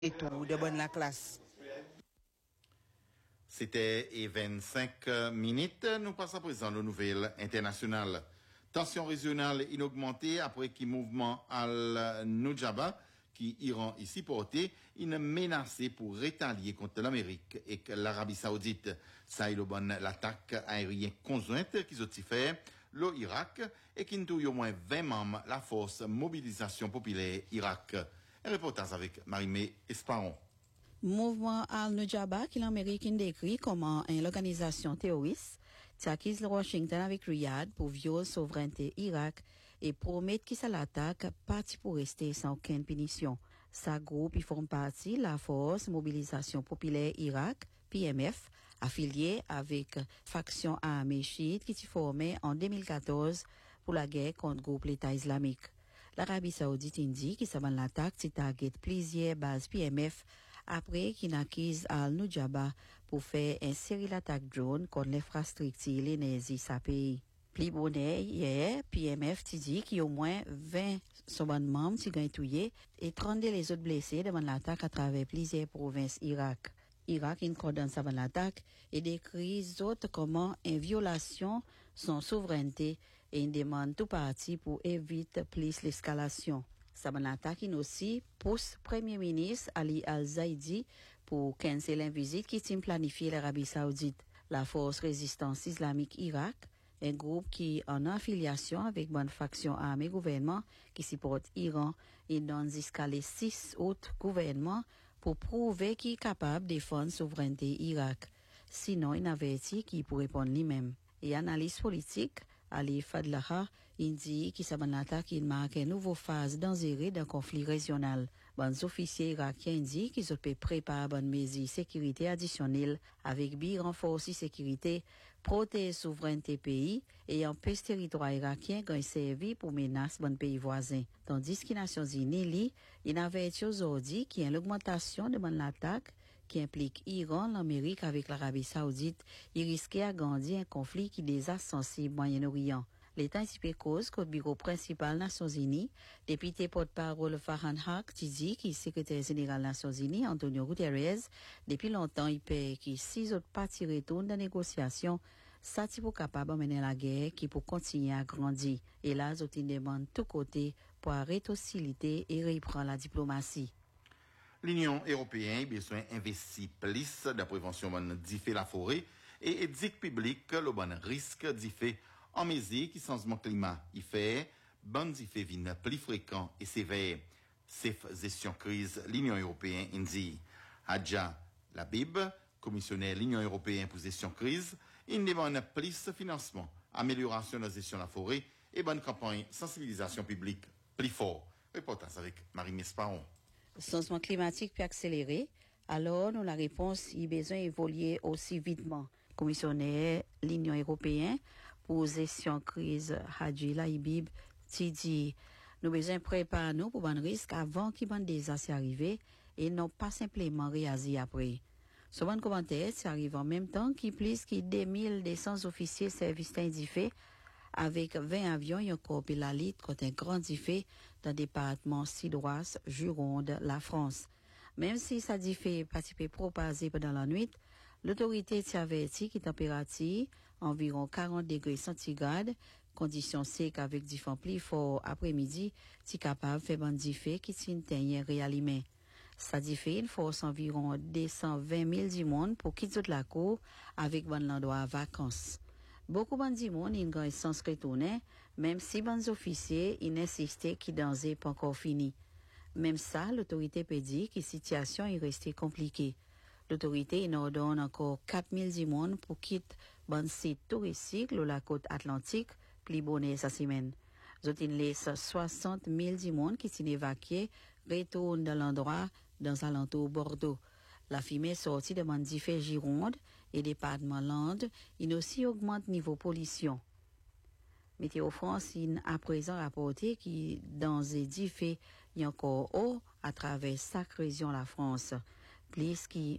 et tout de bonne la classe. C'était 25 minutes. Nous passons à présent aux nouvelles internationales. Tension régionale inaugmentée après qu'il mouvement al-Nujaba, qui Iran ici porté, une menacé pour rétalier contre l'Amérique et l'Arabie Saoudite. Ça est le bon l'attaque aérienne conjointe qu'ils ont fait l'Irak et qui nous au moins 20 membres la force mobilisation populaire Irak. Un reportage avec Marimé Esparon. Mouvement al-Nujaba, qui l'Amérique décrit comme une organisation terroriste, t'accuse Washington avec Riyad pour violer souveraineté Irak et promet qu'il ça l'attaque parti pour rester sans aucune punition. Sa groupe y forme partie la force mobilisation populaire Irak, PMF, affiliée avec faction armée chiite qui s'est formée en 2014 pour la guerre contre le groupe l'État islamique. L'Arabie Saoudite indique que ça va l'attaque qui target plusieurs bases PMF après qu'il accuse al-Nujaba pour faire une série d'attaques drones contre l'infrastructure l'énergie sa pays. Plus bonnet, hier, PMF dit qu'il y a au moins 20 membres qui ont tué et 32 les autres blessés devant l'attaque à travers plusieurs provinces Irak. Irak condamne avant l'attaque et décrit autres comme une violation son souveraineté et une demande tout parti pour éviter plus l'escalation. Saban l'attaque aussi pousse Premier ministre Ali Al-Zaidi pour canceller une visite qui s'est planifiée l'Arabie Saoudite. La force résistance islamique Irak, un groupe qui en affiliation avec bonne faction armée gouvernement qui supporte Iran et donne jusqu'à les 6 autres gouvernements pour prouver qu'il est capable de défendre souveraineté Irak. Sinon, il avertit qu'il pourrait répondre lui-même. Et analyse politique, Ali Fadlaha indique que cette attaque marque une nouvelle phase dangereuse d'un conflit régional. Bons officiers irakiens indiquent qu'ils peuvent préparer une mesure de sécurité additionnelle avec bien renforcer sécurité, protéger souveraineté pays et empêcher territoire irakien qui servi pour menacer bon pays voisins. Tandis que les Nations Unies, il avertit aujourd'hui qu'il y a une augmentation de l'attaque qui implique Iran, l'Amérique avec l'Arabie Saoudite, il risquait d'agrandir un conflit qui déjà sensible au Moyen-Orient. L'État anticipé cause qu'au bureau principal des Nations Unies, député porte-parole Farhan Haq, dit qu'il est secrétaire général des Nations Unies, Antonio Guterres, depuis longtemps, il paie que 6 autres parties retournent dans les négociations, ça pour capable de mener la guerre qui pour continuer à grandir. Et là, ils ont une demande de tous côtés pour arrêter l'hostilité et reprendre la diplomatie. L'Union européenne a besoin d'investir plus dans la prévention de la forêt et éduque public le bon risque d'effet en mesure qui changement climat il fait bon d'effet vient plus fréquent et sévère. C'est gestion crise l'Union européenne dit. Adja Labib, commissionnaire l'Union européenne pour gestion crise, il demande plus de financement, amélioration de la gestion de la forêt et bonne campagne sensibilisation publique plus fort. Reportage avec Marie Esparon. Changement climatique peut accélérer, alors nous la réponse y besoin d'évoluer aussi vitement. Commissionnaire l'Union européenne pour gestion crise Hadji Laibib dit nous besoin préparer nous pour un risque avant qu'il y ait un désastre arrivé et non pas simplement réagir après. Ce bon commentaire ça arrive en même temps qu'il plus que 2200 officiers services indiffés avec 20 avions et encore la lutte contre un grand effet dans le département sud-ouest, Gironde, la France. Même si ça diffé participer propagé pendant la nuit, l'autorité t'avertit que température environ 40 degrés centigrades, conditions secs avec différents plis forts après-midi, si capable de faire bon diffé qui s'inteigne réalimé. Ça diffé une force environ 220 000 du monde pour quitter la cour avec bon l'endroit vacances. Beaucoup de monde ont un sens retourné, même si les officiers insistaient que le danger n'est pas encore fini. Même ça, l'autorité peut dire que la situation est restée compliquée. L'autorité ordonne encore 4 000 monde pour quitter le site touristique de la côte atlantique, plus bonne cette semaine. Ils laissent 60 000 monde qui sont évacués, retournent dans l'endroit dans l'alentour Bordeaux. La fumée sortie de Mandifé Gironde et département Landes, il aussi augmente niveau pollution. Météo France a à présent rapporté que dans les diffés, il y a encore haut à travers chaque région de la France. Plus que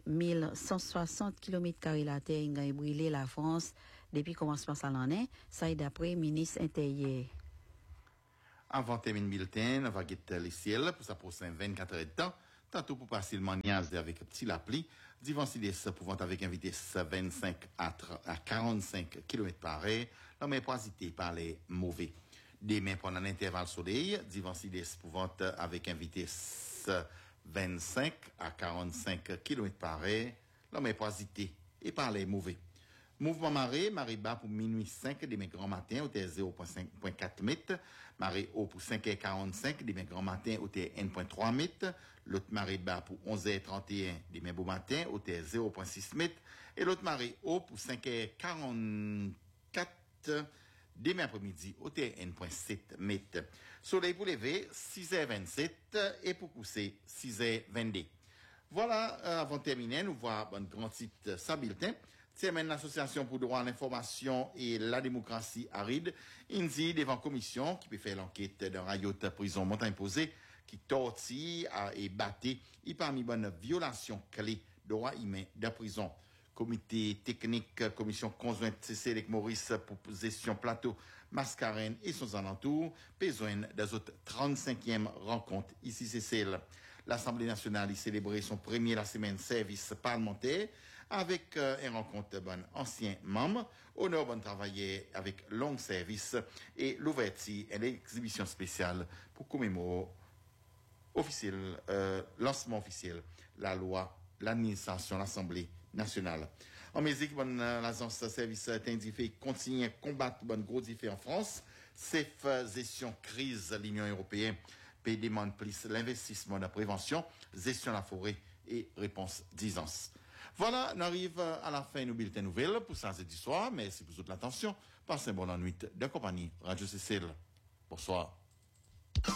1160 km² la terre a brûlé la France depuis commencement de l'année, ça est d'après le ministre intérieur. Avant terminer le bulletin, on va guetter les ciels pour sa prochaine 24 heures de temps. tantôt pour passer le maniaz avec petit l'appli, Divancides pouvant avec un vitesse 25 à 45 km par heure, la main pas hésiter par les mauvais. Demain pendant l'intervalle soleil, Divancides pouvant avec un vitesse 25 à 45 km par heure, la main pas hésiter et par les mauvais. Mouvement marée bas pour minuit 5 demain grand matin, au terre 0.4 mètres. Marée haut pour 5h45 demain grand matin, au terre 1.3 mètres. L'autre marée bas pour 11h31 demain beau matin, au terre 0.6 mètres. Et l'autre marée haut pour 5h44 demain après-midi, au terre 1.7 mètres. Soleil pour lever 6h27 et pour pousser 6h22. Voilà, avant de terminer, nous voyons un grand titre, ça bulletin. C'est l'association pour le droit à l'information et la démocratie aride, INSI devant commission qui peut faire l'enquête d'un rayon de prison montagne posée qui tortille et battait et parmi bonnes violations clés de droits humains de prison. Comité technique, commission conjointe CC avec Maurice pour gestion plateau Mascarène et son alentour, besoin des autres 35e rencontres ici CCL. L'Assemblée nationale a célébré son premier la semaine service parlementaire avec une rencontre bon anciens membres, honneur bon travailler avec long service et l'ouverture et l'exhibition spéciale pour commémorer lancement officiel la loi, l'administration, l'Assemblée nationale. En musique, bon, l'agence service indiffé continue à combattre bon gros défis en France. C'est gestion crise l'Union européenne peut demander plus l'investissement de la prévention, gestion de la forêt et réponse d'isance. Voilà, on arrive à la fin de nos bulletins nouvelles pour ça c'est du soir. Merci pour toute l'attention. Passez une bonne nuit de compagnie Radio CCL. Bonsoir.